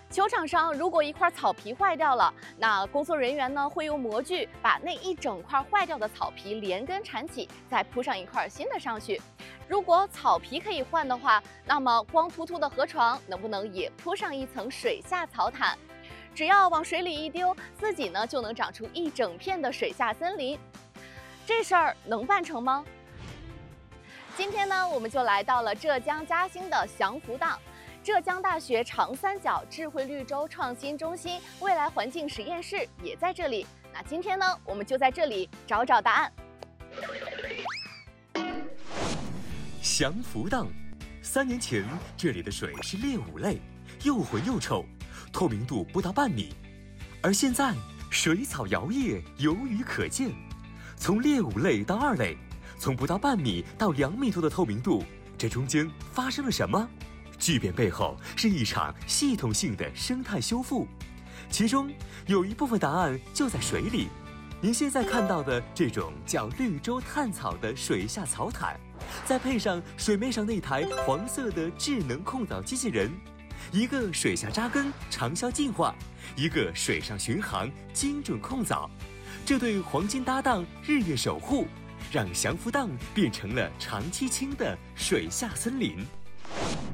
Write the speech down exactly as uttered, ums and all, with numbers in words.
球场上如果一块草皮坏掉了，那工作人员呢会用模具把那一整块坏掉的草皮连根缠起，再铺上一块新的上去。如果草皮可以换的话，那么光秃秃的河床能不能也铺上一层水下草毯？只要往水里一丢，自己呢就能长出一整片的水下森林。这事儿能办成吗？今天呢，我们就来到了浙江嘉兴的祥福荡。浙江大学长三角智慧绿洲创新中心未来环境实验室也在这里。那今天呢，我们就在这里找找答案。 祥福荡，三年前这里的水是劣五类，又浑又臭，透明度不到半米。而现在水草摇曳，有鱼可见。从劣五类到二类，从不到半米到两米多的透明度，这中间发生了什么？巨变背后是一场系统性的生态修复，其中有一部分答案就在水里。您现在看到的这种叫绿洲炭草的水下草毯，再配上水面上那台黄色的智能控藻机器人，一个水下扎根长效净化，一个水上巡航精准控藻，这对黄金搭档日夜守护，让祥福荡变成了长期清的水下森林。